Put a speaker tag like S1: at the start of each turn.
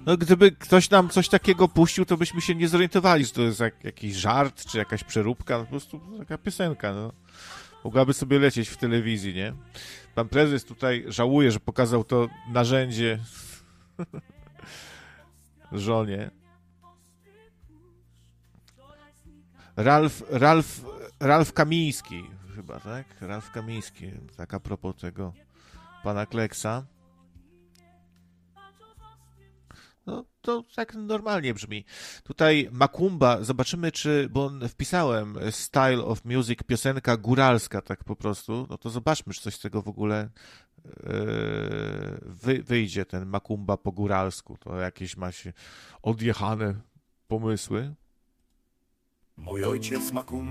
S1: No, gdyby ktoś nam coś takiego puścił, to byśmy się nie zorientowali, że to jest jakiś żart, czy jakaś przeróbka, no, po prostu taka piosenka, no. Mogłaby sobie lecieć w telewizji, nie? Pan prezes tutaj żałuje, że pokazał to narzędzie żonie. Ralf Kamiński chyba, tak? Ralf Kamiński, tak a propos tego pana Kleksa. No to tak normalnie brzmi. Tutaj Makumba, zobaczymy bo wpisałem Style of Music, piosenka góralska, tak po prostu. No to zobaczmy, czy coś z tego w ogóle wyjdzie, ten Makumba po góralsku. To jakieś ma się odjechane pomysły.
S2: Mój ojciec